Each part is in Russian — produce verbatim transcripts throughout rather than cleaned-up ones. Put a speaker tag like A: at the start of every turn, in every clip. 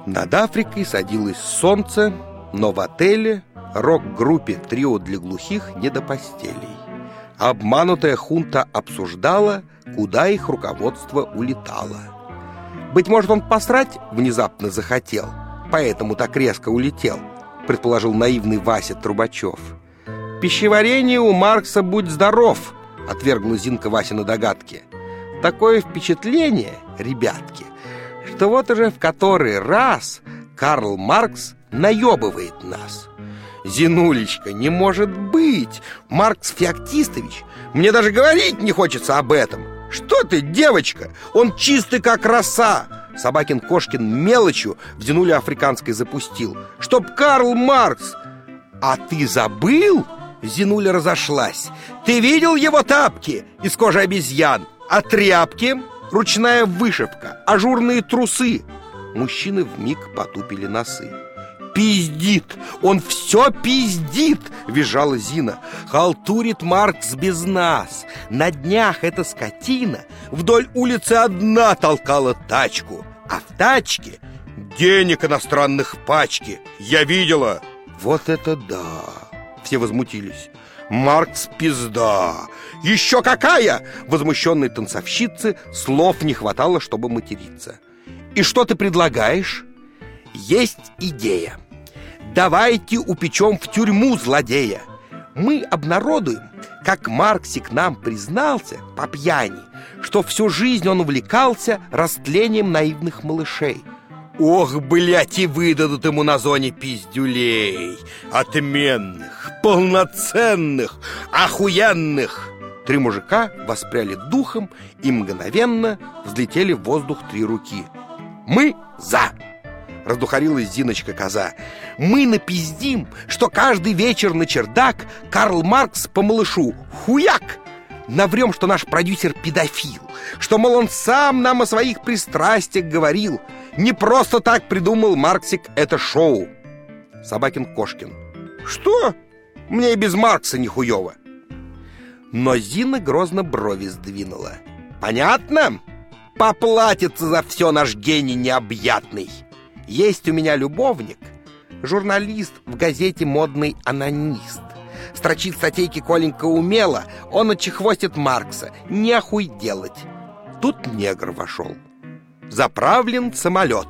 A: Над Африкой садилось солнце, но в отеле рок-группе «Трио для глухих» не до постелей. Обманутая хунта обсуждала, куда их руководство улетало. Быть может, он посрать внезапно захотел, поэтому так резко улетел, предположил наивный Вася Трубачев. «Пищеварение у Маркса, будь здоров», — отвергла Зинка Васины догадки. «Такое впечатление, ребятки, что вот уже в который раз Карл Маркс наебывает нас». «Зинулечка, не может быть! Маркс Феоктистович, мне даже говорить не хочется об этом! Что ты, девочка, он чистый как роса!» Собакин-Кошкин мелочью в Зинуле африканской запустил. «Чтоб Карл Маркс!» «А ты забыл?» Зинуля разошлась. «Ты видел его тапки из кожи обезьян? А тряпки? Ручная вышивка, ажурные трусы!» Мужчины вмиг потупили носы. «Пиздит! Он все пиздит!» — визжала Зина. «Халтурит Маркс без нас! На днях эта скотина вдоль улицы одна толкала тачку, а в тачке денег иностранных в пачке! Я видела!» «Вот это да!» — все возмутились. «Маркс пизда! Еще какая!» Возмущенной танцовщице слов не хватало, чтобы материться. «И что ты предлагаешь?» «Есть идея. Давайте упечем в тюрьму злодея. Мы обнародуем, как Марксик нам признался по пьяни, что всю жизнь он увлекался растлением наивных малышей. Ох, блядь, и выдадут ему на зоне пиздюлей. Отменных, полноценных, охуенных!» Три мужика воспряли духом и мгновенно взлетели в воздух три руки. «Мы за!» — раздухарилась Зиночка-коза. «Мы напиздим, что каждый вечер на чердак Карл Маркс по малышу хуяк! Наврем, что наш продюсер педофил, что, мол, он сам нам о своих пристрастиях говорил. Не просто так придумал Марксик это шоу». Собакин-Кошкин: «Что? Мне и без Маркса не хуёво». Но Зина грозно брови сдвинула. «Понятно? Поплатится за все наш гений необъятный. Есть у меня любовник, журналист в газете «Модный анонист». Строчит статейки Коленька умело, он отчехвостит Маркса. Нехуй делать». Тут негр вошел. Заправлен самолет.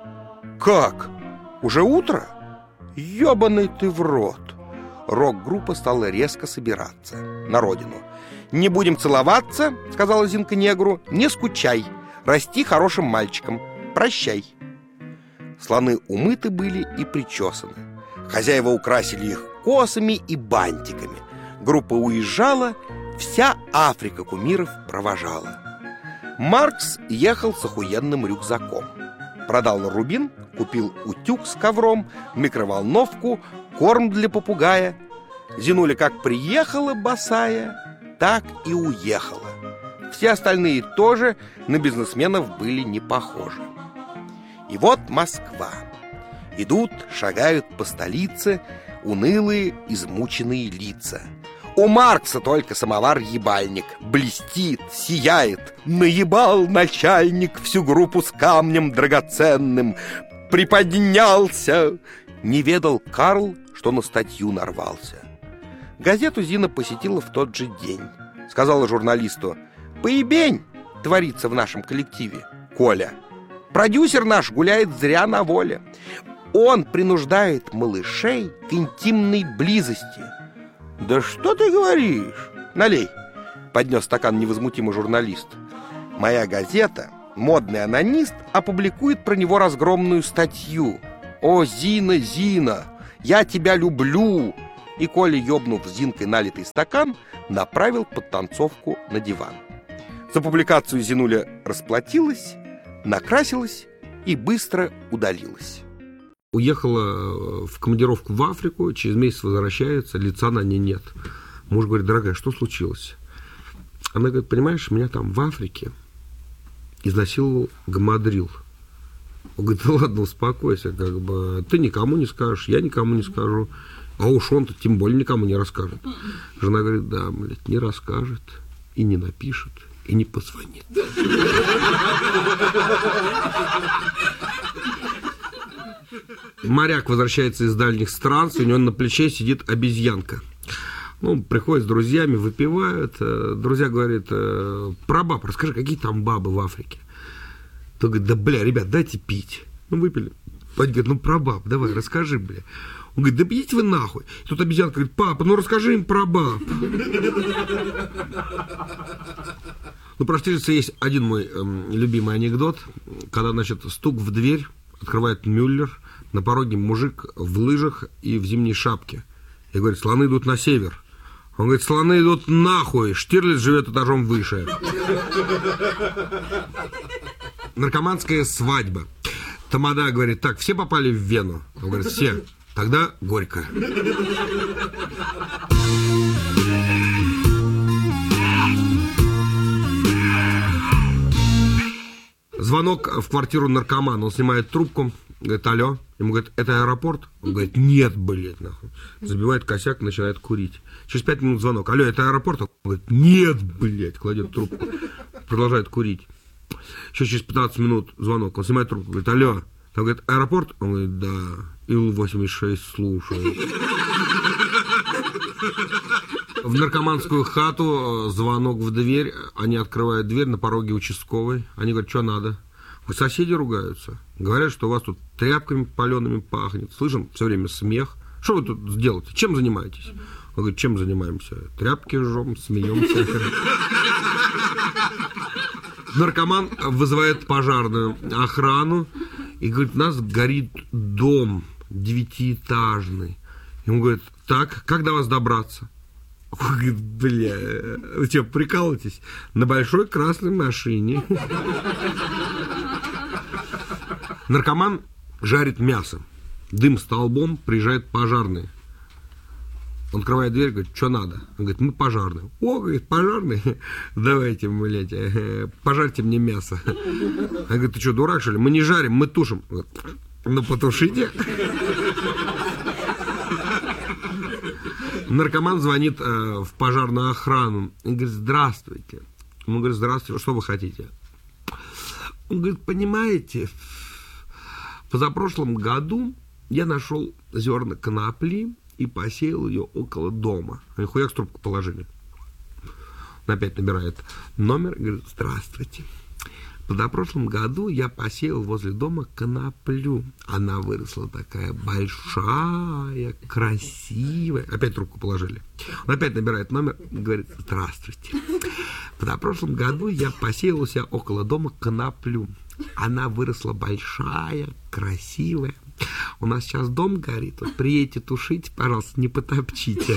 A: «Как? Уже утро? Ёбаный ты в рот!» Рок-группа стала резко собираться на родину. «Не будем целоваться, — сказала Зинка негру, — не скучай, расти хорошим мальчиком, прощай». Слоны умыты были и причесаны. Хозяева украсили их косами и бантиками. Группа уезжала, вся Африка кумиров провожала. Маркс ехал с охуенным рюкзаком. Продал рубин, купил утюг с ковром, микроволновку, корм для попугая. Зинуля как приехала босая, так и уехала. Все остальные тоже на бизнесменов были не похожи. И вот Москва. Идут, шагают по столице унылые, измученные лица. У Маркса только самовар-ебальник блестит, сияет. Наебал начальник всю группу с камнем драгоценным. Приподнялся. Не ведал Карл, что на статью нарвался. Газету Зина посетила в тот же день. Сказала журналисту: «Поебень творится в нашем коллективе, Коля. Продюсер наш гуляет зря на воле. Он принуждает малышей к интимной близости». «Да что ты говоришь? Налей!» — поднес стакан невозмутимый журналист. «Моя газета, «Модный анонист», опубликует про него разгромную статью. О, Зина, Зина, я тебя люблю!» И Коля, ёбнув Зинкой налитый стакан, направил подтанцовку на диван. За публикацию Зинуля расплатилась, накрасилась и быстро удалилась.
B: Уехала в командировку в Африку, через месяц возвращается, лица на ней нет. Муж говорит: «Дорогая, что случилось?» Она говорит: «Понимаешь, меня там в Африке изнасиловал гамадрил». Он говорит: «Да ладно, успокойся, как бы ты никому не скажешь, я никому не скажу, а уж он-то тем более никому не расскажет». Жена говорит: «Да, блядь, не расскажет, и не напишет, и не позвонит». Моряк возвращается из дальних стран, у него на плече сидит обезьянка. Ну, приходят с друзьями, выпивают. Друзья говорят: прабаб, расскажи, какие там бабы в Африке? То говорит: да, бля, ребят, дайте пить. Ну, выпили. Папа говорит: ну, прабаб, давай, расскажи, бля. Он говорит: да идите вы нахуй. И тут обезьянка говорит: папа, ну расскажи им про баб. Ну, про Штирлица есть один мой э, любимый анекдот. Когда, значит, стук в дверь, открывает Мюллер, на пороге мужик в лыжах и в зимней шапке. И говорит: слоны идут на север. Он говорит: слоны идут нахуй, Штирлиц живет этажом выше. Наркоманская свадьба. Тамада говорит: так, все попали в Вену? Он говорит: все. Тогда горько. Звонок в квартиру наркомана. Он снимает трубку, говорит: алло. Ему говорит: это аэропорт? Он говорит: нет, блядь, нахуй. Забивает косяк, начинает курить. Через пять минут звонок: алло, это аэропорт? Он говорит: нет, блядь, кладет трубку. Продолжает курить. Еще через пятнадцать минут звонок. Он снимает трубку, говорит: алло. Он говорит: аэропорт? Он говорит: да. Ил восемьдесят шесть, слушаю. В наркоманскую хату звонок в дверь. Они открывают дверь, на пороге участковый. Они говорят: что надо? Соседи ругаются. Говорят, что у вас тут тряпками палеными пахнет. Слышим все время смех. Что вы тут сделаете? Чем занимаетесь? Он говорит: чем занимаемся? Тряпки жжем, смеемся. Наркоман вызывает пожарную охрану и говорит: у нас горит дом девятиэтажный. Ему говорит: так, как до вас добраться? Он говорит: бля, вы что, прикалываетесь? На большой красной машине. Наркоман жарит мясо. Дым столбом, приезжает пожарный. Он открывает дверь, говорит: что надо? Он говорит: мы пожарные. О, говорит, пожарные? Давайте, блядь, пожарьте мне мясо. Он говорит: ты что, дурак, что ли? Мы не жарим, мы тушим. Он говорит: ну, потушите. Наркоман звонит э, в пожарную охрану и говорит: здравствуйте. Он говорит: здравствуйте, что вы хотите? Он говорит: понимаете, в позапрошлом году я нашел зерна конопли и посеял ее около дома. Они хуяк трубку положили. Он опять набирает номер и говорит: здравствуйте. В позапрошлом году я посеял возле дома коноплю. Она выросла такая большая, красивая. Опять трубку положили. Он опять набирает номер и говорит: здравствуйте. В позапрошлом году я посеял у себя около дома коноплю. Она выросла большая, красивая. У нас сейчас дом горит. Вот приедете тушить, пожалуйста, не потопчите.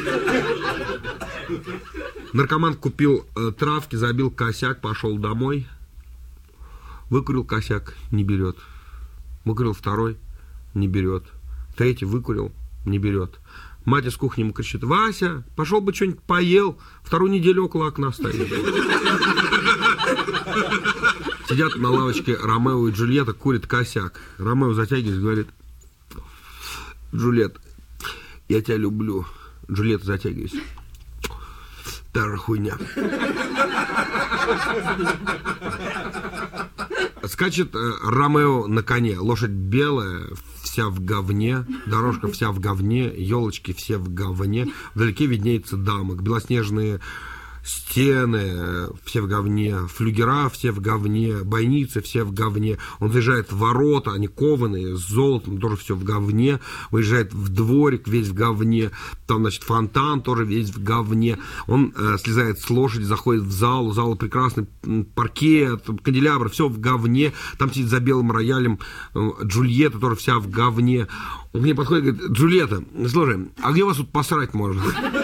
B: Наркоман купил э, травки, забил косяк, пошел домой. Выкурил косяк, не берет. Выкурил второй, не берет. Третий выкурил, не берет. Мать из кухни ему кричит: Вася, пошел бы что-нибудь поел. Вторую неделю около окна стоит. Сидят на лавочке Ромео и Джульетта, курит косяк. Ромео затягивается, говорит: Джульетта, я тебя люблю. Джульетта затягивается: та же хуйня. Скачет э, Ромео на коне. Лошадь белая, вся в говне. Дорожка вся в говне. Елочки все в говне. Вдалеке виднеется замок. Белоснежные стены все в говне. Флюгера все в говне. Бойницы все в говне. Он заезжает в ворота, они кованые, с золотом, тоже все в говне. Выезжает в дворик, весь в говне. Там, значит, фонтан тоже весь в говне. Он э, слезает с лошади, заходит в зал. Зал прекрасный, паркет, канделябр, все в говне. Там сидит за белым роялем э, Джульетта, тоже вся в говне. Он к ней подходит и говорит: Джульетта, слушай, а где вас тут посрать можно?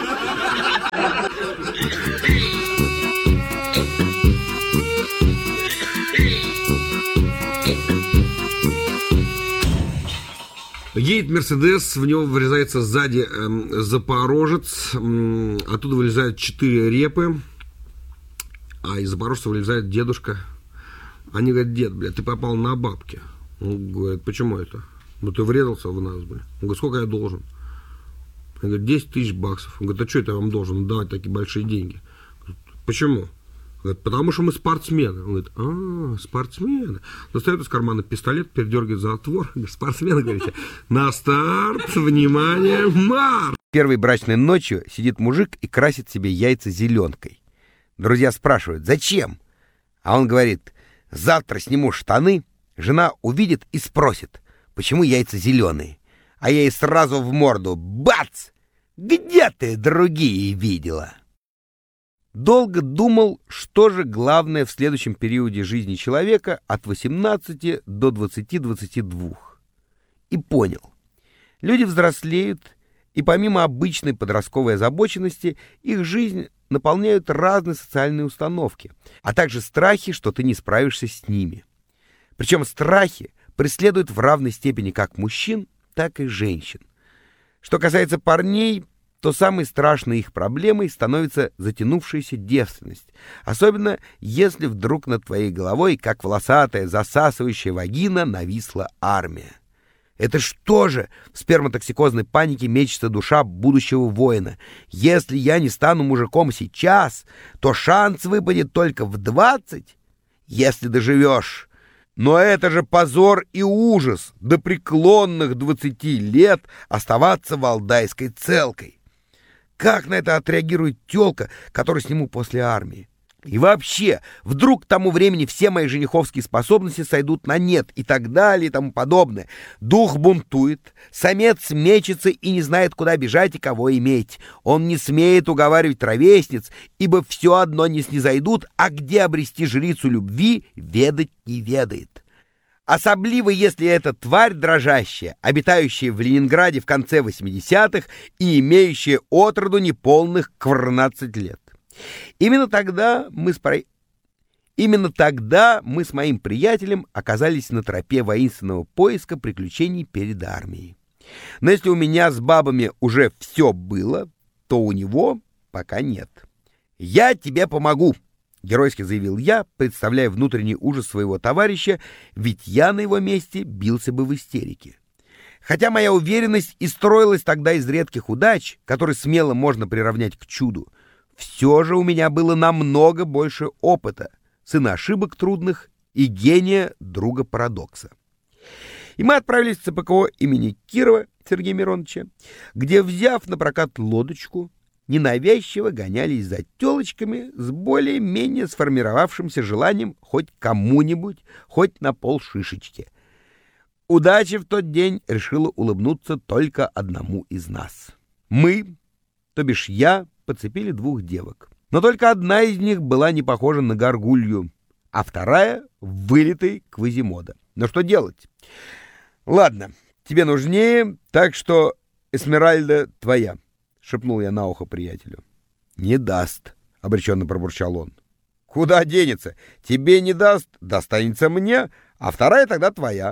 B: Едет Мерседес, в него вырезается сзади э, запорожец, э, оттуда вылезают четыре репы, а из запорожца вылезает дедушка. Они говорят: дед, блядь, ты попал на бабки. Он говорит: почему это? Ну ты врезался в нас, блядь. Он говорит: сколько я должен? Он говорит: десять тысяч баксов. Он говорит: а что это я вам должен давать такие большие деньги? Говорит: почему? Говорит, потому что мы спортсмены. Он говорит, а, спортсмены. Достает из кармана пистолет, передергивает затвор. Спортсмены, говорите, на старт, внимание, марш!
A: Первой брачной ночью сидит мужик и красит себе яйца зеленкой. Друзья спрашивают, зачем? А он говорит, завтра сниму штаны, жена увидит и спросит, почему яйца зеленые. А я ей сразу в морду, бац! Где ты другие видела? Долго думал, что же главное в следующем периоде жизни человека от восемнадцати до двадцати-двадцати двух. И понял. Люди взрослеют, и помимо обычной подростковой озабоченности, их жизнь наполняют разные социальные установки, а также страхи, что ты не справишься с ними. Причем страхи преследуют в равной степени как мужчин, так и женщин. Что касается парней, то самой страшной их проблемой становится затянувшаяся девственность, особенно если вдруг над твоей головой, как волосатая засасывающая вагина, нависла армия. Это что же в сперматоксикозной панике мечется душа будущего воина? Если я не стану мужиком сейчас, то шанс выпадет только в двадцать, если доживешь. Но это же позор и ужас до преклонных двадцати лет оставаться валдайской целкой. Как на это отреагирует тёлка, которую сниму после армии? И вообще, вдруг к тому времени все мои жениховские способности сойдут на нет и так далее и тому подобное. Дух бунтует, самец мечется и не знает, куда бежать и кого иметь. Он не смеет уговаривать ровесниц, ибо все одно не снизойдут, а где обрести жрицу любви, ведать не ведает. Особливо, если эта тварь дрожащая, обитающая в Ленинграде в конце восьмидесятых и имеющая отроду неполных кварнадцать лет. Именно тогда мы с про... Именно тогда мы с моим приятелем оказались на тропе воинственного поиска приключений перед армией. Но если у меня с бабами уже все было, то у него пока нет. «Я тебе помогу», — геройски заявил я, представляя внутренний ужас своего товарища, ведь я на его месте бился бы в истерике. Хотя моя уверенность и строилась тогда из редких удач, которые смело можно приравнять к чуду, все же у меня было намного больше опыта, сына ошибок трудных и гения друга парадокса. И мы отправились в ЦПКО имени Кирова Сергея Мироновича, где, взяв на прокат лодочку, ненавязчиво гонялись за телочками с более-менее сформировавшимся желанием хоть кому-нибудь, хоть на полшишечки. Удача в тот день решила улыбнуться только одному из нас. Мы, то бишь я, подцепили двух девок. Но только одна из них была не похожа на горгулью, а вторая — вылитый Квазимода. Но что делать? Ладно, тебе нужнее, так что Эсмеральда твоя, — шепнул я на ухо приятелю. Не даст, — обреченно пробурчал он. Куда денется? Тебе не даст, достанется мне, а вторая тогда твоя.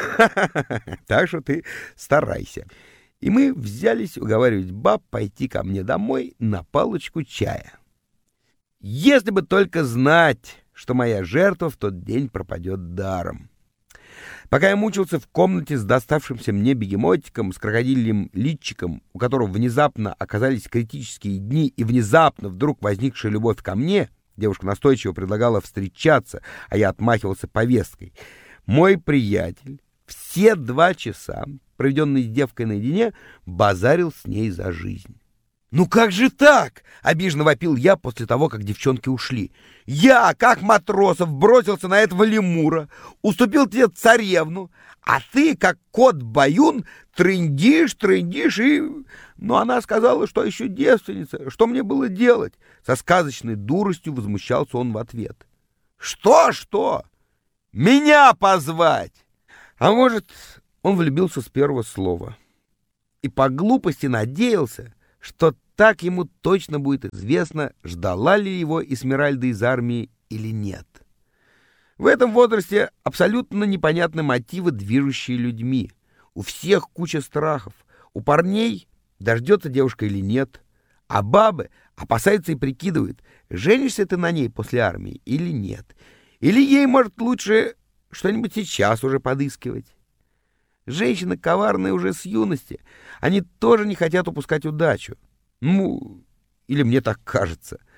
A: Так что ты старайся. И мы взялись уговаривать баб пойти ко мне домой на палочку чая. Если бы только знать, что моя жертва в тот день пропадет даром. Пока я мучился в комнате с доставшимся мне бегемотиком, с крокодильем личиком, у которого внезапно оказались критические дни и внезапно вдруг возникшая любовь ко мне, девушка настойчиво предлагала встречаться, а я отмахивался повесткой, мой приятель все два часа, проведенный с девкой наедине, базарил с ней за жизнь. «Ну как же так?» — обиженно вопил я после того, как девчонки ушли. «Я, как Матросов, бросился на этого лемура, уступил тебе царевну, а ты, как кот-баюн, трындишь, трындишь и...» Но она сказала, что еще девственница, что мне было делать? Со сказочной дуростью возмущался он в ответ. «Что-что? Меня позвать?» А может, он влюбился с первого слова и по глупости надеялся, что так ему точно будет известно, ждала ли его Эсмеральда из армии или нет. В этом возрасте абсолютно непонятны мотивы, движущие людьми. У всех куча страхов. У парней дождется девушка или нет, а бабы опасаются и прикидывают, женишься ты на ней после армии или нет. Или ей, может, лучше что-нибудь сейчас уже подыскивать. Женщины коварные уже с юности. Они тоже не хотят упускать удачу. Ну, или мне так кажется.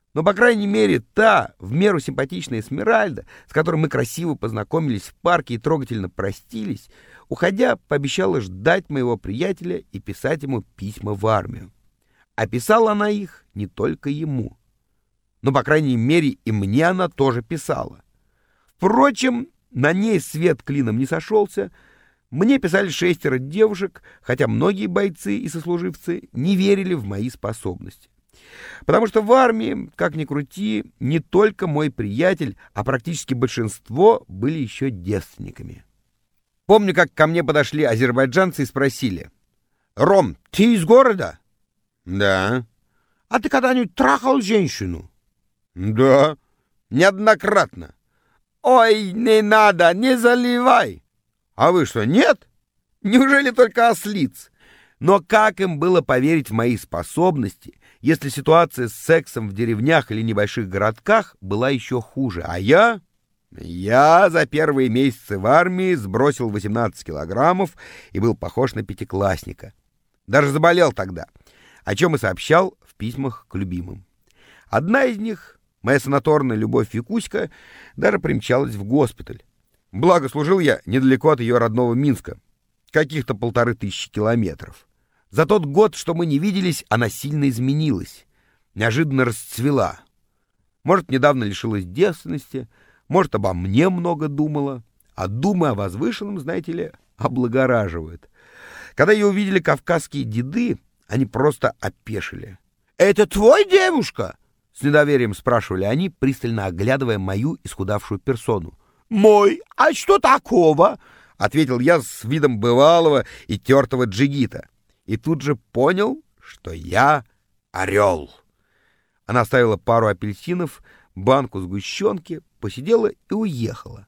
A: Но, по крайней мере, та, в меру симпатичная Эсмеральда, с которой мы красиво познакомились в парке и трогательно простились, уходя, пообещала ждать моего приятеля и писать ему письма в армию. А писала она их не только ему. Но, по крайней мере, и мне она тоже писала. Впрочем, на ней свет клином не сошелся. Мне писали шестеро девушек, хотя многие бойцы и сослуживцы не верили в мои способности. Потому что в армии, как ни крути, не только мой приятель, а практически большинство были еще девственниками. Помню, как ко мне подошли азербайджанцы и спросили: «Ром, ты из города?» «Да». «А ты когда-нибудь трахал женщину?» «Да, неоднократно». «Ой, не надо, не заливай!» «А вы что, нет? Неужели только ослиц?» Но как им было поверить в мои способности, если ситуация с сексом в деревнях или небольших городках была еще хуже? А я... Я за первые месяцы в армии сбросил восемнадцать килограммов и был похож на пятиклассника. Даже заболел тогда, о чем и сообщал в письмах к любимым. Одна из них, моя санаторная любовь Викуська, даже примчалась в госпиталь. Благо, служил я недалеко от ее родного Минска, каких-то полторы тысячи километров. За тот год, что мы не виделись, она сильно изменилась, неожиданно расцвела. Может, недавно лишилась девственности, может, обо мне много думала, а думы о возвышенном, знаете ли, облагораживают. Когда ее увидели кавказские деды, они просто опешили. «Это твой девушка?» — с недоверием спрашивали они, пристально оглядывая мою исхудавшую персону. «Мой, а что такого?» — ответил я с видом бывалого и тертого джигита. И тут же понял, что я орел. Она оставила пару апельсинов, банку сгущенки, посидела и уехала.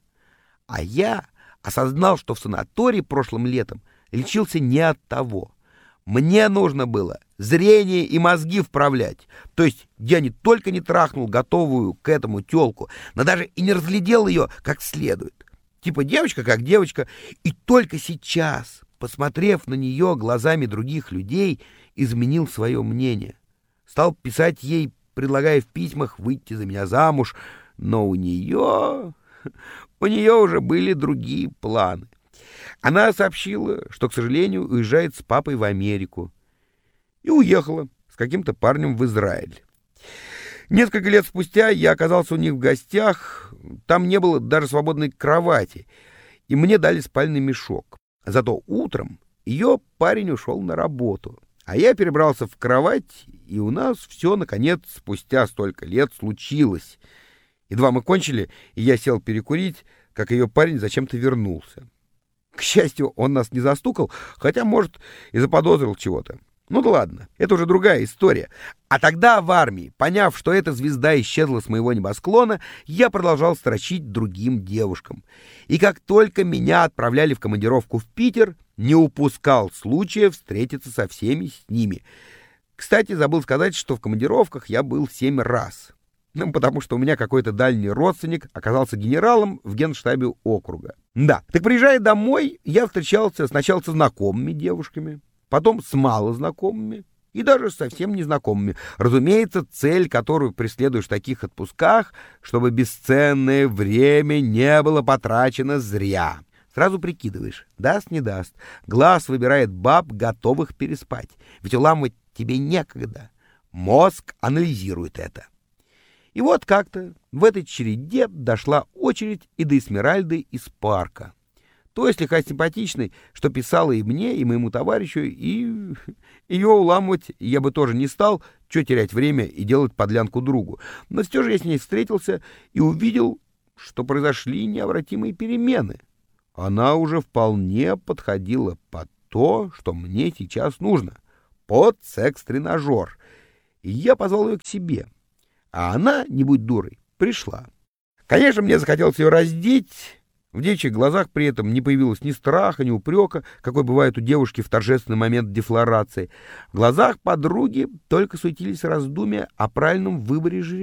A: А я осознал, что в санатории прошлым летом лечился не от того. Мне нужно было зрение и мозги вправлять. То есть я не только не трахнул готовую к этому тёлку, но даже и не разглядел ее как следует. Типа девочка как девочка. И только сейчас, посмотрев на нее глазами других людей, изменил свое мнение. Стал писать ей, предлагая в письмах выйти за меня замуж, но у нее... у нее уже были другие планы. Она сообщила, что, к сожалению, уезжает с папой в Америку. И уехала с каким-то парнем в Израиль. Несколько лет спустя я оказался у них в гостях. Там не было даже свободной кровати. И мне дали спальный мешок. Зато утром ее парень ушел на работу. А я перебрался в кровать, и у нас все, наконец, спустя столько лет случилось. Едва мы кончили, и я сел перекурить, как ее парень зачем-то вернулся. К счастью, он нас не застукал, хотя, может, и заподозрил чего-то. Ну да ладно, это уже другая история. А тогда в армии, поняв, что эта звезда исчезла с моего небосклона, я продолжал строчить другим девушкам. И как только меня отправляли в командировку в Питер, не упускал случая встретиться со всеми с ними. Кстати, забыл сказать, что в командировках я был семь раз. Ну, потому что у меня какой-то дальний родственник оказался генералом в генштабе округа. Да, так приезжая домой, я встречался сначала со знакомыми девушками, потом с малознакомыми и даже с совсем незнакомыми. Разумеется, цель, которую преследуешь в таких отпусках, чтобы бесценное время не было потрачено зря. Сразу прикидываешь, даст, не даст. Глаз выбирает баб, готовых переспать. Ведь уламывать тебе некогда. Мозг анализирует это. И вот как-то в этой череде дошла очередь и до Эсмеральды из парка. Той слегка симпатичной, что писала и мне, и моему товарищу, и ее уламывать я бы тоже не стал, что терять время и делать подлянку другу. Но все же я с ней встретился и увидел, что произошли необратимые перемены. Она уже вполне подходила под то, что мне сейчас нужно, под секс-тренажер. И я позвал ее к себе. А она, не будь дурой, пришла. Конечно, мне захотелось ее раздеть. В девичьих глазах при этом не появилось ни страха, ни упрека, какой бывает у девушки в торжественный момент дефлорации. В глазах подруги только суетились раздумья о правильном выборе жениха.